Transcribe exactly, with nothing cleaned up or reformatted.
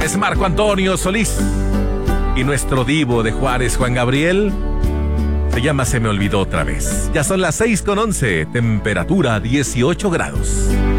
es Marco Antonio Solís. Y nuestro divo de Juárez, Juan Gabriel, se llama Se me olvidó otra vez. Ya son las seis con once, temperatura dieciocho grados.